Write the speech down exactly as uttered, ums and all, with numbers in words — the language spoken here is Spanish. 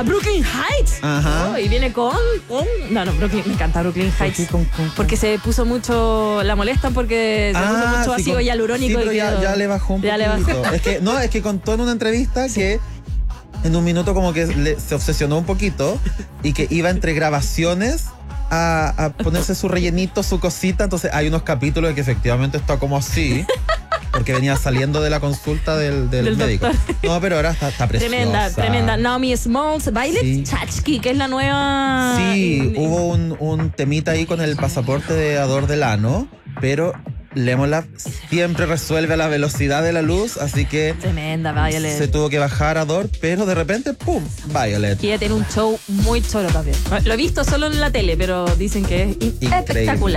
a Brooklyn Heights. Ajá. Oh, y viene con, con... No, no, Brooklyn, me encanta Brooklyn Heights. ¿Por qué con- con- con- Porque se puso mucho... La molestan porque se Ah, puso mucho sí, ácido con- hialurónico. sí, pero y ya, quedó- ya le bajó un ya le poquito. bajó. Es que, no, es que contó en una entrevista que en un minuto como que le- se obsesionó un poquito y que iba entre grabaciones a, a ponerse su rellenito, su cosita. Entonces hay unos capítulos de que efectivamente está como así, porque venía saliendo de la consulta del, del, Del médico. doctor. No, pero ahora está, está preciosa. Tremenda, tremenda. Naomi Smalls, Violet Sí. Chachki, que es la nueva... Sí, in- hubo un, un temita ahí con el pasaporte de Ador Delano, pero Lemonlab siempre resuelve a la velocidad de la luz, así que Tremenda, Violet. se tuvo que bajar Ador, pero de repente, ¡pum! Violet. Y ella tiene un show muy choro también. Lo he visto solo en la tele, pero dicen que es in- Increíble. espectacular.